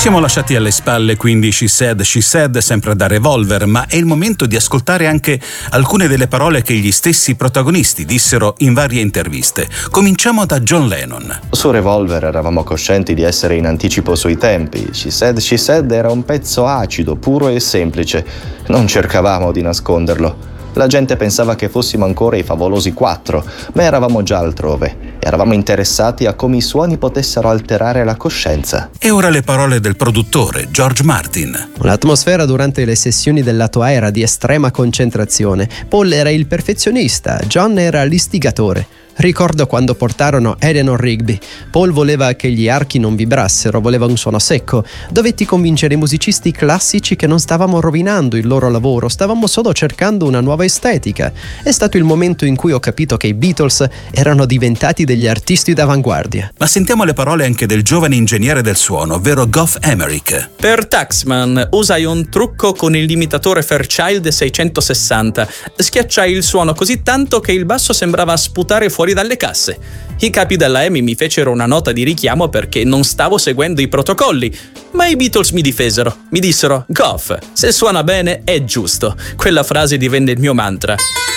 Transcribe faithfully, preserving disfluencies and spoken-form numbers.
Ci siamo lasciati alle spalle quindi She Said, She Said sempre da Revolver, ma è il momento di ascoltare anche alcune delle parole che gli stessi protagonisti dissero in varie interviste. Cominciamo da John Lennon. Su Revolver eravamo coscienti di essere in anticipo sui tempi. She Said, She Said era un pezzo acido, puro e semplice. Non cercavamo di nasconderlo. La gente pensava che fossimo ancora i favolosi quattro, ma eravamo già altrove. Eravamo interessati a come i suoni potessero alterare la coscienza. E ora le parole del produttore, George Martin. L'atmosfera durante le sessioni del lato A era di estrema concentrazione. Paul era il perfezionista, John era l'istigatore. Ricordo quando portarono Eleanor Rigby. Paul voleva che gli archi non vibrassero, voleva un suono secco. Dovetti convincere i musicisti classici che non stavamo rovinando il loro lavoro, stavamo solo cercando una nuova estetica. È stato il momento in cui ho capito che i Beatles erano diventati degli artisti d'avanguardia. Ma sentiamo le parole anche del giovane ingegnere del suono, ovvero Geoff Emerick. Per Taxman usai un trucco con il limitatore Fairchild seicentosessanta. Schiacciai il suono così tanto che il basso sembrava sputare fuori dalle casse. I capi della E M I mi fecero una nota di richiamo perché non stavo seguendo i protocolli, ma i Beatles mi difesero. Mi dissero: Geoff, se suona bene è giusto. Quella frase divenne il mio mantra.